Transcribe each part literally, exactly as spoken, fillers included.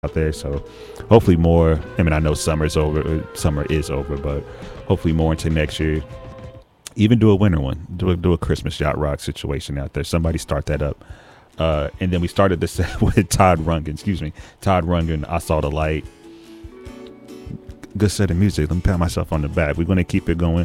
out there. So hopefully more. I mean, I know summer's over. Summer is over, but hopefully more into next year. Even do a winter one. Do a, do a Christmas yacht rock situation out there. Somebody start that up. Uh, and then we started the set with Todd Rundgren. Excuse me, Todd Rundgren. I Saw the Light. Good set of music. Let me pat myself on the back. We're gonna keep it going.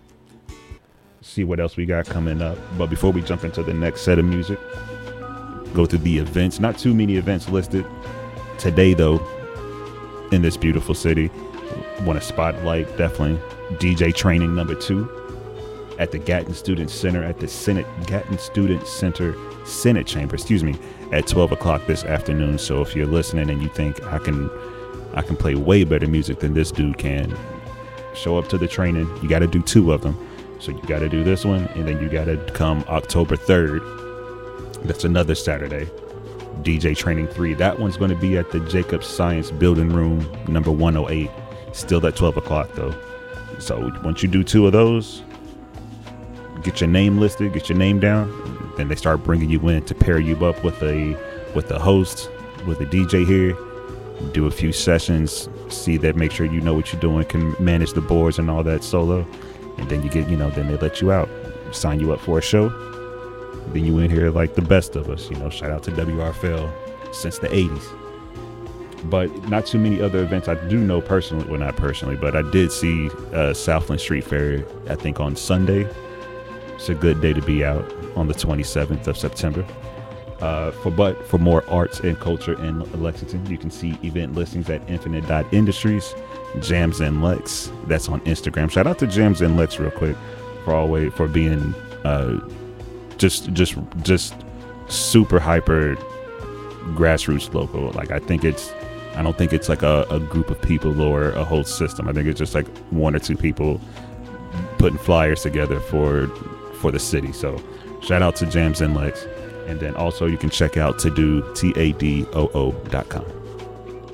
See what else we got coming up. But before we jump into the next set of music, go through the events. Not too many events listed today, though, in this beautiful city. Want to spotlight definitely D J training number two at the Gatton Student Center at the Senate Gatton Student Center Senate Chamber, excuse me, at twelve o'clock this afternoon. So if you're listening and you think I can I can play way better music than this dude can, show up to the training. You got to do two of them. So you got to do this one, and then you got to come October third. That's another Saturday. D J Training three. That one's going to be at the Jacobs Science Building Room, number one oh eight. Still at twelve o'clock, though. So once you do two of those, get your name listed, get your name down. Then they start bringing you in to pair you up with a with a host, with a D J here. Do a few sessions, see that, make sure you know what you're doing, can manage the boards and all that solo. And then you get, you know, then they let you out, sign you up for a show. Then you in here like the best of us, you know. Shout out to W R F L since the eighties. But not too many other events I do know personally. Well, not personally, but I did see uh, Southland Street Fair, I think on Sunday. It's a good day to be out on the twenty-seventh of September. Uh, for but for more arts and culture in Lexington, you can see event listings at infinite dot industries. Jams and Lex, that's on Instagram. Shout out to Jams and Lex real quick for always for being uh, just just just super hyper grassroots local. Like I think it's I don't think it's like a, a group of people or a whole system. I think it's just like one or two people putting flyers together for for the city. So shout out to Jams and Lex. And then also you can check out to do T A D O O dot com.